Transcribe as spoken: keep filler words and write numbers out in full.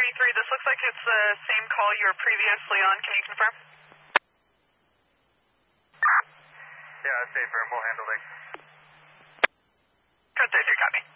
three, this looks like it's the same call you were previously on. Can you confirm? Yeah, it's affirm. We'll handle it. Code thirty-three, copy.